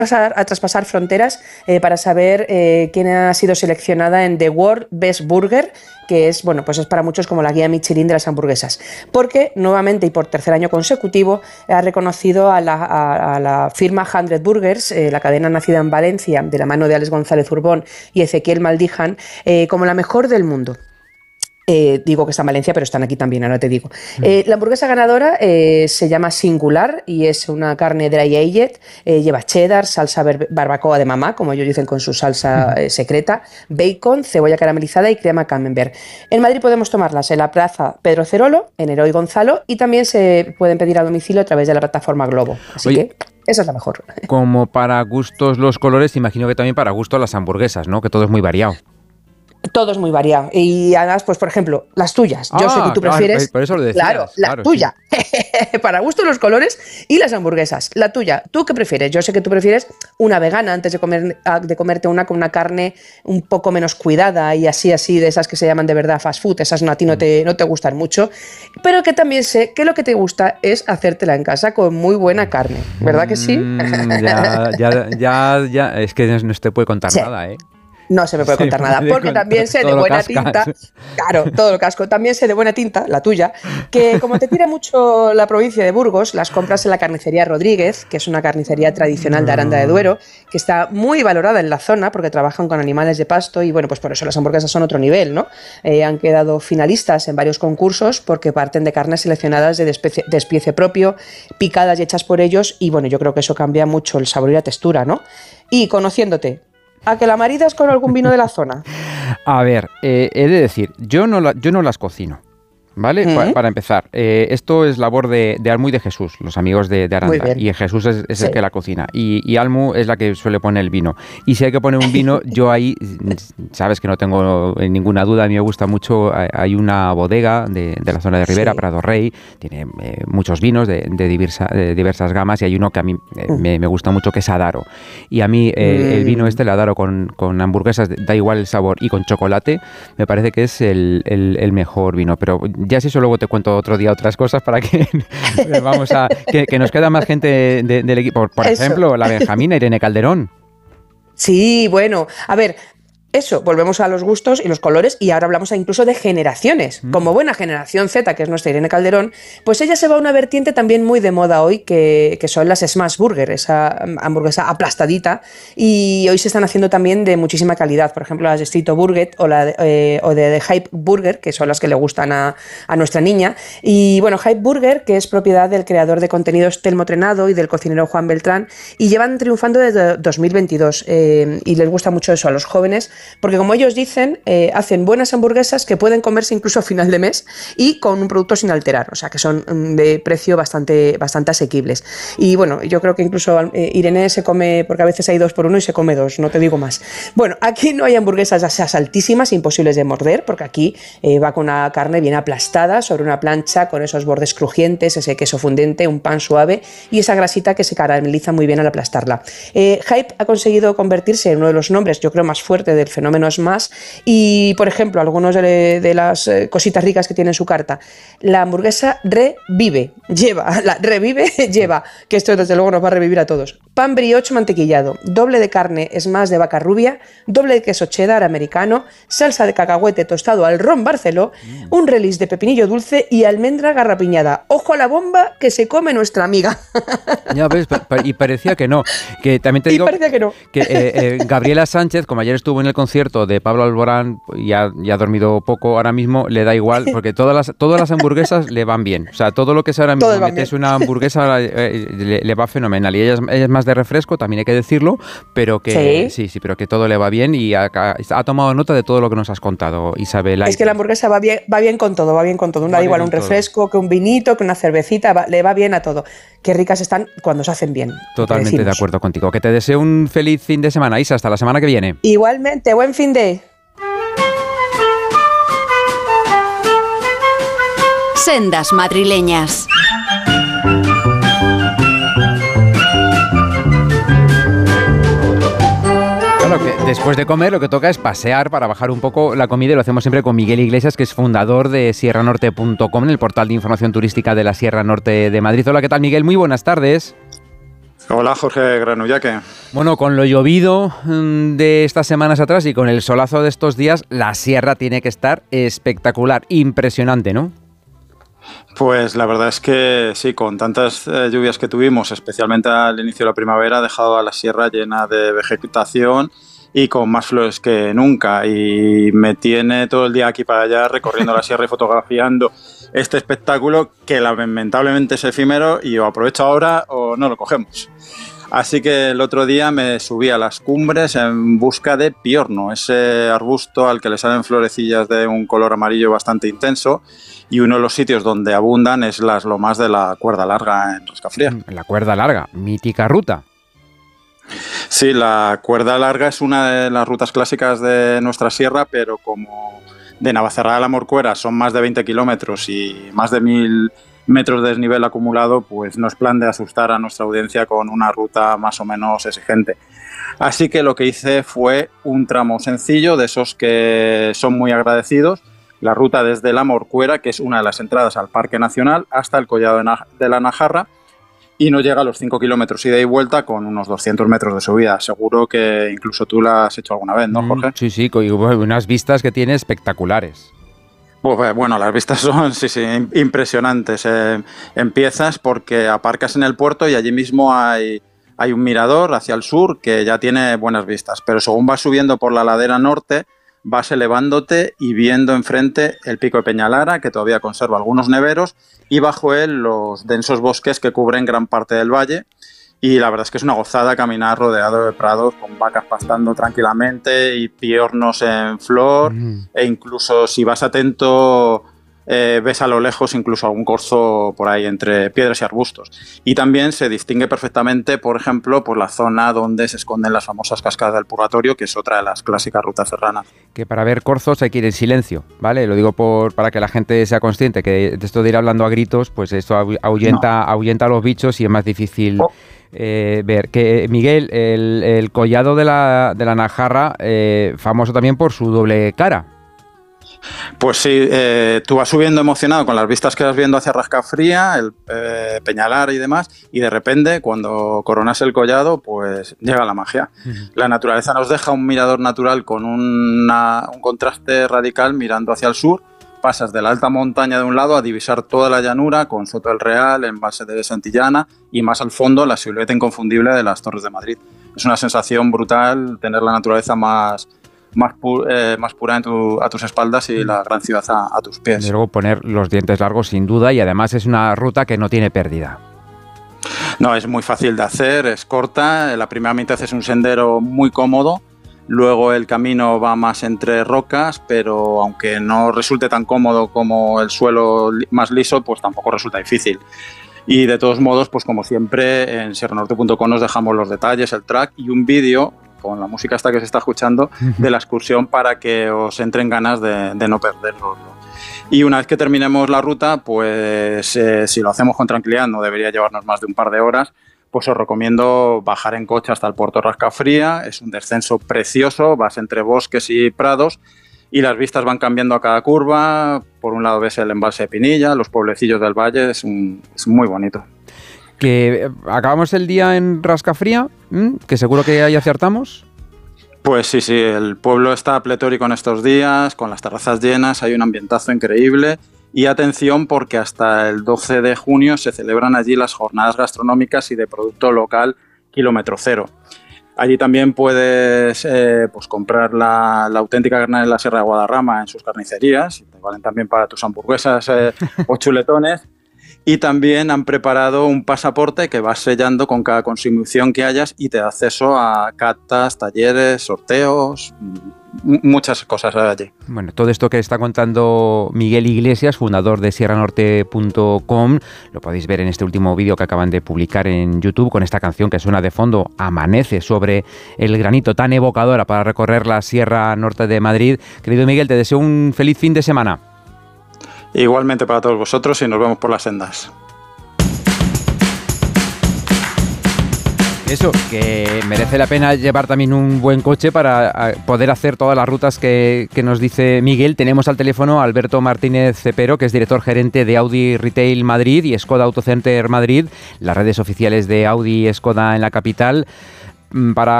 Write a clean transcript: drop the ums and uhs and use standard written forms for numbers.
a traspasar fronteras para saber quién ha sido seleccionada en The World Best Burger, que es, bueno, pues es para muchos como la guía Michelin de las hamburguesas, porque nuevamente y por tercer año consecutivo ha reconocido a la firma 100 Burgers, la cadena nacida en Valencia de la mano de Alex González Urbón y Ezequiel Maldijan, como la mejor del mundo. Digo que está en Valencia, pero están aquí también, ahora te digo. La hamburguesa ganadora se llama Singular y es una carne dry aged, lleva cheddar, salsa barbacoa de mamá, como ellos dicen con su salsa secreta, bacon, cebolla caramelizada y crema camembert. En Madrid podemos tomarlas en la plaza Pedro Cerolo, en Heroi Gonzalo, y también se pueden pedir a domicilio a través de la plataforma Globo. Así que esa es la mejor. Como para gustos los colores, imagino que también para gustos las hamburguesas, ¿no? Que todo es muy variado. Todo es muy variado. Y además, pues por ejemplo, las tuyas. Yo sé que tú prefieres... Por eso lo decías. Claro, la tuya. Sí. Para gusto los colores y las hamburguesas. La tuya. ¿Tú qué prefieres? Yo sé que tú prefieres una vegana antes de comerte una con una carne un poco menos cuidada y así, de esas que se llaman de verdad fast food. Esas a ti no te gustan mucho. Pero que también sé que lo que te gusta es hacértela en casa con muy buena carne. ¿Verdad que sí? Ya. Es que no te puede contar nada, ¿eh? No se me puede contar nada, porque también sé de buena tinta, claro, todo el casco, también sé de buena tinta, la tuya, que como te tira mucho la provincia de Burgos, las compras en la carnicería Rodríguez, que es una carnicería tradicional de Aranda de Duero, que está muy valorada en la zona porque trabajan con animales de pasto y bueno, pues por eso las hamburguesas son otro nivel, ¿no? Han quedado finalistas en varios concursos porque parten de carnes seleccionadas de despiece propio, picadas y hechas por ellos y bueno, yo creo que eso cambia mucho el sabor y la textura, ¿no? Y conociéndote, ¿a que la maridas con algún vino de la zona? A ver, he de decir, yo no las cocino, ¿vale? Para empezar, esto es labor de Almu y de Jesús, los amigos de Aranda, y Jesús es el que la cocina, y Almu es la que suele poner el vino. Y si hay que poner un vino, yo ahí, sabes que no tengo ninguna duda, a mí me gusta mucho, hay una bodega de la zona de Ribera, Prado Rey, tiene muchos vinos de diversas gamas, y hay uno que a mí me gusta mucho, que es Adaro. Y a mí el vino el Adaro con hamburguesas, da igual el sabor, y con chocolate, me parece que es el mejor vino, pero ya si eso luego te cuento otro día otras cosas para que vamos a que nos queda más gente del equipo. Por ejemplo, la Benjamina, Irene Calderón. Sí, bueno, a ver, eso, volvemos a los gustos y los colores y ahora hablamos incluso de generaciones. Como buena generación Z, que es nuestra Irene Calderón, pues ella se va a una vertiente también muy de moda hoy, que son las Smash Burger, esa hamburguesa aplastadita, y hoy se están haciendo también de muchísima calidad. Por ejemplo, las de Street Burger o de Hype Burger, que son las que le gustan a nuestra niña. Y bueno, Hype Burger, que es propiedad del creador de contenidos Telmo Trenado y del cocinero Juan Beltrán, y llevan triunfando desde 2022. Y les gusta mucho eso a los jóvenes, porque como ellos dicen, hacen buenas hamburguesas que pueden comerse incluso a final de mes y con un producto sin alterar, o sea que son de precio bastante asequibles. Y bueno, yo creo que incluso Irene se come, porque a veces hay 2 por 1 y se come 2, no te digo más. Bueno, aquí no hay hamburguesas esas altísimas, imposibles de morder, porque aquí va con una carne bien aplastada sobre una plancha con esos bordes crujientes, ese queso fundente, un pan suave y esa grasita que se carameliza muy bien al aplastarla. Hype ha conseguido convertirse en uno de los nombres, yo creo, más fuerte del fenómeno Smash y, por ejemplo, algunos de las cositas ricas que tiene en su carta. La hamburguesa Revive lleva, que esto desde luego nos va a revivir a todos, pan brioche mantequillado, doble de carne Smash de vaca rubia, doble de queso cheddar americano, salsa de cacahuete tostado al ron Barceló, un release de pepinillo dulce y almendra garrapiñada. ¡Ojo a la bomba que se come nuestra amiga! Ya ves, y parecía que no. Que también te digo que Gabriela Sánchez, como ayer estuvo en el concierto de Pablo Alborán y ha dormido poco, ahora mismo le da igual, porque todas las hamburguesas le van bien. O sea, todo lo que sea ahora mismo metes una hamburguesa le va fenomenal. Y ella es más de refresco, también hay que decirlo, pero que sí, pero que todo le va bien y ha tomado nota de todo lo que nos has contado, Isabel. Es que la hamburguesa va bien con todo, da igual un refresco, que un vinito, que una cervecita, le va bien a todo. Qué ricas están cuando se hacen bien. Totalmente de acuerdo contigo. Que te deseo un feliz fin de semana, Isa, hasta la semana que viene. Igualmente, buen fin de... Sendas madrileñas. Claro que después de comer lo que toca es pasear para bajar un poco la comida y lo hacemos siempre con Miguel Iglesias, que es fundador de sierranorte.com, el portal de información turística de la Sierra Norte de Madrid. Hola, ¿qué tal, Miguel? Muy buenas tardes. Hola, Jorge Granullaque. Bueno, con lo llovido de estas semanas atrás y con el solazo de estos días, la sierra tiene que estar espectacular, impresionante, ¿no? Pues la verdad es que sí, con tantas lluvias que tuvimos, especialmente al inicio de la primavera, ha dejado a la sierra llena de vegetación y con más flores que nunca. Y me tiene todo el día aquí para allá recorriendo la sierra y fotografiando este espectáculo que lamentablemente es efímero y o aprovecho ahora o no lo cogemos. Así que el otro día me subí a las cumbres en busca de piorno, ese arbusto al que le salen florecillas de un color amarillo bastante intenso, y uno de los sitios donde abundan es las lomas de la Cuerda Larga en Rascafría. La Cuerda Larga, mítica ruta. Sí, la Cuerda Larga es una de las rutas clásicas de nuestra sierra, pero como de Navacerrada a la Morcuera son más de 20 kilómetros y más de 1000 metros de desnivel acumulado, pues no es plan de asustar a nuestra audiencia con una ruta más o menos exigente. Así que lo que hice fue un tramo sencillo, de esos que son muy agradecidos, la ruta desde la Morcuera, que es una de las entradas al Parque Nacional, hasta el Collado de la Najarra, y no llega a los 5 kilómetros ida y vuelta con unos 200 metros de subida. Seguro que incluso tú la has hecho alguna vez, ¿no, Jorge? Sí, con unas vistas que tiene espectaculares. Bueno, las vistas son sí, impresionantes. Empiezas porque aparcas en el puerto y allí mismo hay un mirador hacia el sur que ya tiene buenas vistas, pero según vas subiendo por la ladera norte, vas elevándote y viendo enfrente el Pico de Peñalara, que todavía conserva algunos neveros, y bajo él los densos bosques que cubren gran parte del valle. Y la verdad es que es una gozada caminar rodeado de prados con vacas pastando tranquilamente y piornos en flor, e incluso si vas atento ves a lo lejos incluso algún corzo por ahí entre piedras y arbustos. Y también se distingue perfectamente, por ejemplo, por la zona donde se esconden las famosas cascadas del Purgatorio, que es otra de las clásicas rutas serranas. Que para ver corzos hay que ir en silencio, ¿vale? Lo digo para que la gente sea consciente que de esto de ir hablando a gritos, pues esto ahuyenta a los bichos y es más difícil... ver que Miguel, el collado de la Najarra, famoso también por su doble cara. Pues sí, tú vas subiendo emocionado con las vistas que vas viendo hacia Rascafría, el Peñalar y demás, y de repente cuando coronas el collado, pues llega la magia. La naturaleza nos deja un mirador natural con un contraste radical mirando hacia el sur. Pasas de la alta montaña de un lado a divisar toda la llanura con Soto del Real, embalse de Santillana y más al fondo la silueta inconfundible de las Torres de Madrid. Es una sensación brutal tener la naturaleza más pura a tus espaldas y la gran ciudad a tus pies. Y luego poner los dientes largos sin duda, y además es una ruta que no tiene pérdida. No, es muy fácil de hacer, es corta, la primera mitad es un sendero muy cómodo. Luego el camino va más entre rocas, pero aunque no resulte tan cómodo como el suelo más liso, pues tampoco resulta difícil. Y de todos modos, pues como siempre, en sierranorte.com os dejamos los detalles, el track y un vídeo con la música esta que se está escuchando de la excursión para que os entren ganas de no perderlo. Y una vez que terminemos la ruta, pues si lo hacemos con tranquilidad, no debería llevarnos más de un par de horas, pues os recomiendo bajar en coche hasta el puerto de Rascafría. Es un descenso precioso, vas entre bosques y prados y las vistas van cambiando a cada curva. Por un lado ves el embalse de Pinilla, los pueblecillos del valle, es muy bonito. Que acabamos el día en Rascafría, que seguro que ahí acertamos. Pues sí, el pueblo está pletórico en estos días, con las terrazas llenas, hay un ambientazo increíble. Y atención porque hasta el 12 de junio se celebran allí las jornadas gastronómicas y de producto local kilómetro cero. Allí también puedes pues comprar la auténtica carne de la Sierra de Guadarrama en sus carnicerías, te valen también para tus hamburguesas o chuletones. Y también han preparado un pasaporte que vas sellando con cada consumición que hayas y te da acceso a catas, talleres, sorteos, muchas cosas allí. Bueno, todo esto que está contando Miguel Iglesias, fundador de sierranorte.com, lo podéis ver en este último vídeo que acaban de publicar en YouTube con esta canción que suena de fondo, Amanece, sobre el granito, tan evocadora para recorrer la Sierra Norte de Madrid. Querido Miguel, te deseo un feliz fin de semana. Igualmente para todos vosotros y nos vemos por las sendas. Eso, que merece la pena llevar también un buen coche para poder hacer todas las rutas que nos dice Miguel. Tenemos al teléfono a Alberto Martínez Cepero, que es director gerente de Audi Retail Madrid y Skoda Auto Center Madrid, las redes oficiales de Audi y Skoda en la capital, para